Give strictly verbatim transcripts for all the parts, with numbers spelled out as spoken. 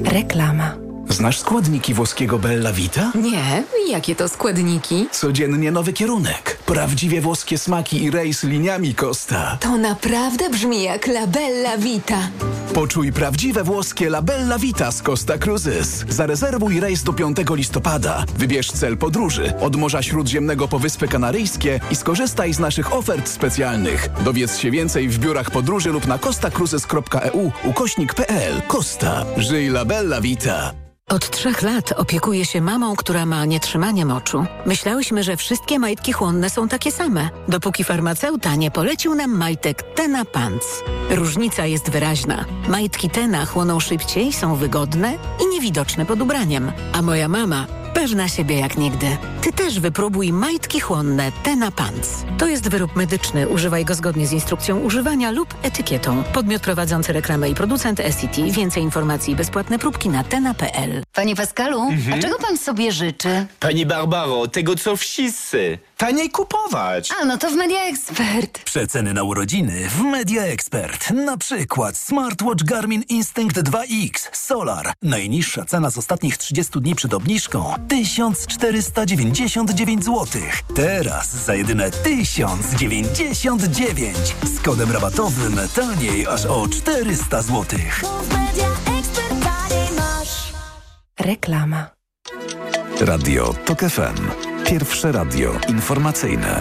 Reklama. Znasz składniki włoskiego Bella Vita? Nie, jakie to składniki? Codziennie nowy kierunek. Prawdziwie włoskie smaki i rejs liniami Costa. To naprawdę brzmi jak La Bella Vita. Poczuj prawdziwe włoskie La Bella Vita z Costa Cruises. Zarezerwuj rejs do piątego listopada. Wybierz cel podróży od Morza Śródziemnego po Wyspy Kanaryjskie i skorzystaj z naszych ofert specjalnych. Dowiedz się więcej w biurach podróży lub na costa cruises kropka e u ukośnik kropka p l. Costa. Żyj La Bella Vita. Od trzech lat opiekuję się mamą, która ma nietrzymanie moczu. Myślałyśmy, że wszystkie majtki chłonne są takie same, dopóki farmaceuta nie polecił nam majtek Tena Pants. Różnica jest wyraźna. Majtki Tena chłoną szybciej, są wygodne i niewidoczne pod ubraniem. A moja mama pewna siebie jak nigdy. Ty też wypróbuj majtki chłonne Tena Pants. To jest wyrób medyczny. Używaj go zgodnie z instrukcją używania lub etykietą. Podmiot prowadzący reklamę i producent S C T. Więcej informacji i bezpłatne próbki na tena kropka p l. Panie Pascalu, Mhm. a czego pan sobie życzy? Pani Barbaro, tego co wszyscy. Taniej kupować. A, no to w Media Expert. Przeceny na urodziny w Media Expert. Na przykład smartwatch Garmin Instinct dwa X Solar. Najniższa cena z ostatnich trzydziestu dni przed obniżką tysiąc czterysta dziewięćdziesiąt dziewięć złotych. Teraz za jedyne tysiąc dziewięćdziesiąt dziewięć. Z kodem rabatowym taniej aż o czterysta złotych. Reklama. Radio Tok F M. Pierwsze radio informacyjne.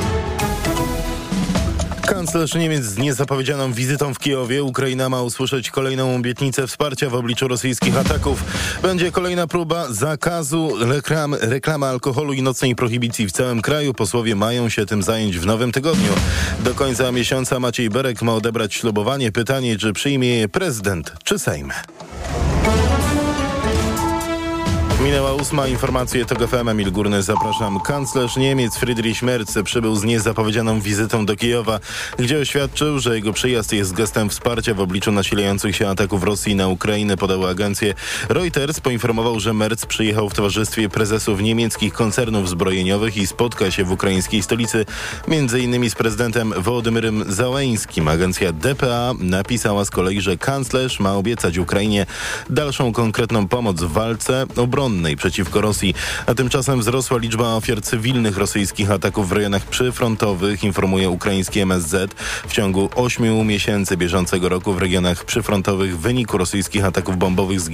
Kanclerz Niemiec z niezapowiedzianą wizytą w Kijowie. Ukraina ma usłyszeć kolejną obietnicę wsparcia w obliczu rosyjskich ataków. Będzie kolejna próba zakazu reklam, reklamy alkoholu i nocnej prohibicji w całym kraju. Posłowie mają się tym zająć w nowym tygodniu. Do końca miesiąca Maciej Berek ma odebrać ślubowanie. Pytanie, czy przyjmie je prezydent, czy Sejm. Minęła ósma, informacje Tok F M. Emil Górny, zapraszam. Kanclerz Niemiec Friedrich Merz przybył z niezapowiedzianą wizytą do Kijowa, gdzie oświadczył, że jego przyjazd jest gestem wsparcia w obliczu nasilających się ataków Rosji na Ukrainę, podały agencje. Reuters poinformował, że Merz przyjechał w towarzystwie prezesów niemieckich koncernów zbrojeniowych i spotka się w ukraińskiej stolicy między innymi z prezydentem Wołodymyrem Załańskim. Agencja D P A napisała z kolei, że kanclerz ma obiecać Ukrainie dalszą konkretną pomoc w walce obronnej przeciwko Rosji, a tymczasem wzrosła liczba ofiar cywilnych rosyjskich ataków w rejonach przyfrontowych, informuje ukraiński M S Z. W ciągu ośmiu miesięcy bieżącego roku w regionach przyfrontowych w wyniku rosyjskich ataków bombowych zginęło